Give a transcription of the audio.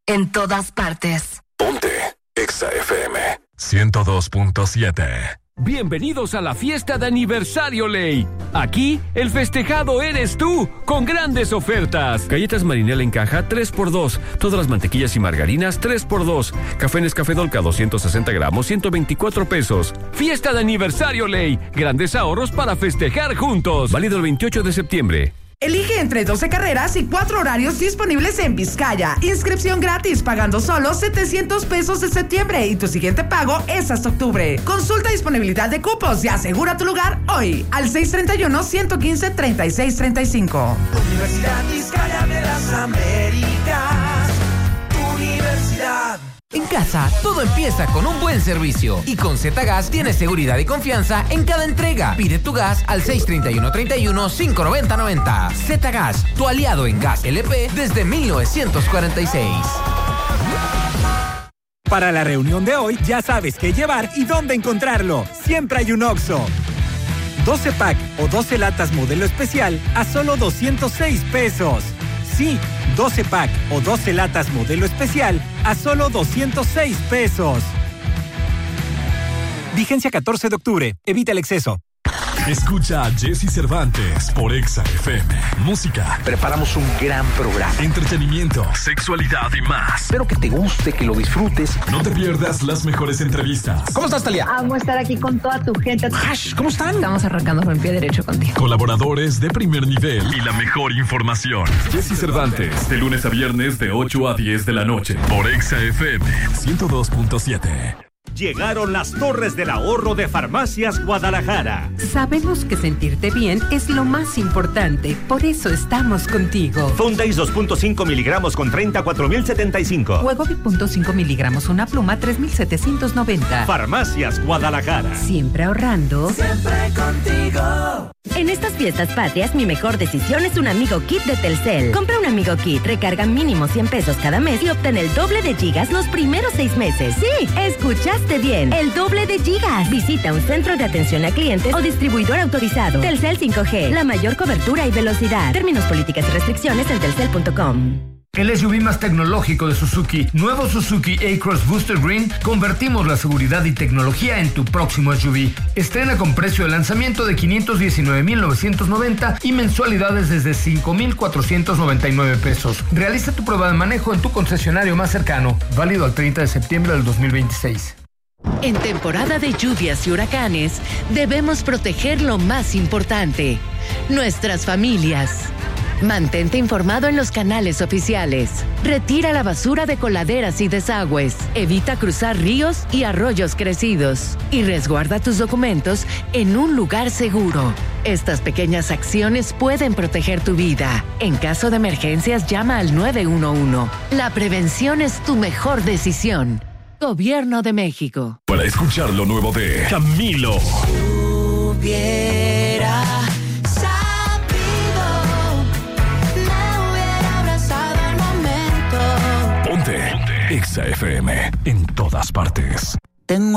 en todas partes. Ponte Exa FM 102.7. Bienvenidos a la fiesta de aniversario Ley. Aquí, el festejado eres tú, con grandes ofertas. Galletas Marinela en caja, 3x2. Todas las mantequillas y margarinas, 3x2. Café Nescafé Dolca, 260 gramos, 124 pesos. Fiesta de aniversario Ley. Grandes ahorros para festejar juntos. Válido el 28 de septiembre. Elige entre 12 carreras y 4 horarios disponibles en Vizcaya. Inscripción gratis pagando solo 700 pesos de septiembre y tu siguiente pago es hasta octubre. Consulta disponibilidad de cupos y asegura tu lugar hoy al 631-115-3635. Universidad Vizcaya de las Américas. Universidad. En casa, todo empieza con un buen servicio. Y con Z-Gas tienes seguridad y confianza en cada entrega. Pide tu gas al 631-31-590-90. Z-Gas, tu aliado en gas LP desde 1946. Para la reunión de hoy, ya sabes qué llevar y dónde encontrarlo. Siempre hay un Oxxo. 12 pack o 12 latas modelo especial a solo 206 pesos. Sí, 12 pack o 12 latas modelo especial a solo 206 pesos. Vigencia 14 de octubre. Evita el exceso. Escucha a Jesse Cervantes por Exa FM. Música. Preparamos un gran programa. Entretenimiento, sexualidad y más. Espero que te guste, que lo disfrutes. No te pierdas las mejores entrevistas. ¿Cómo estás, Talia? Amo estar aquí con toda tu gente. ¿Cómo están? Estamos arrancando con el pie derecho contigo. Colaboradores de primer nivel y la mejor información. Jesse Cervantes, de lunes a viernes de 8 a 10 de la noche. Por Exa FM 102.7. Llegaron las Torres del Ahorro de Farmacias Guadalajara. Sabemos que sentirte bien es lo más importante, por eso estamos contigo. Fondeis 2.5 miligramos con 34,075. Huevovic 0.5 miligramos, una pluma, 3,790. Farmacias Guadalajara. Siempre ahorrando. Siempre contigo. En estas fiestas patrias, mi mejor decisión es un Amigo Kit de Telcel. Compra un Amigo Kit, recarga mínimo 100 pesos cada mes y obtén el doble de gigas los primeros 6 meses. Sí, escuchaste bien, el doble de gigas. Visita un centro de atención a clientes o distribuidor autorizado. Telcel 5G, la mayor cobertura y velocidad. Términos, políticas y restricciones en telcel.com. El SUV más tecnológico de Suzuki, nuevo Suzuki A-Cross Booster Green, convertimos la seguridad y tecnología en tu próximo SUV. Estrena con precio de lanzamiento de $519,990 y mensualidades desde $5,499 pesos. Realiza tu prueba de manejo en tu concesionario más cercano, válido al 30 de septiembre del 2026. En temporada de lluvias y huracanes, debemos proteger lo más importante, nuestras familias. Mantente informado en los canales oficiales. Retira la basura de coladeras y desagües. Evita cruzar ríos y arroyos crecidos. Y resguarda tus documentos en un lugar seguro. Estas pequeñas acciones pueden proteger tu vida. En caso de emergencias, llama al 911. La prevención es tu mejor decisión. Gobierno de México. Para escuchar lo nuevo de Camilo. Exa FM en todas partes. Tengo